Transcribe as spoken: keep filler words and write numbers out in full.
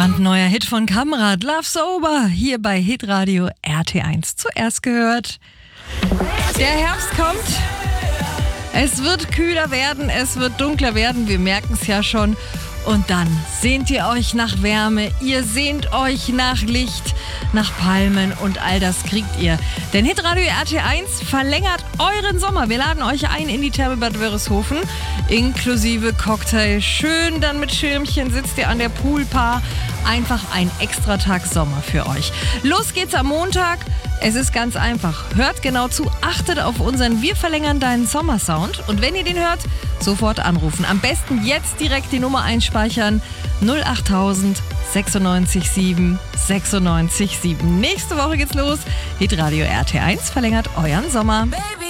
Brandneuer Hit von Kamrat, Love Sober, hier bei Hitradio R T eins. Zuerst gehört, der Herbst kommt, es wird kühler werden, es wird dunkler werden, wir merken es ja schon. Und dann sehnt ihr euch nach Wärme, ihr sehnt euch nach Licht, nach Palmen und all das kriegt ihr. Denn Hitradio R T eins verlängert euren Sommer. Wir laden euch ein in die Therme Bad Wörishofen, inklusive Cocktail. Schön dann mit Schirmchen sitzt ihr an der Poolbar. Einfach ein Extratag Sommer für euch. Los geht's am Montag. Es ist ganz einfach. Hört genau zu, achtet auf unseren Wir verlängern deinen Sommersound. Und wenn ihr den hört, sofort anrufen. Am besten jetzt direkt die Nummer einspeichern. null acht tausend sechsundneunzig sieben sechsundneunzig sieben. Nächste Woche geht's los. Hitradio R T eins verlängert euren Sommer. Baby.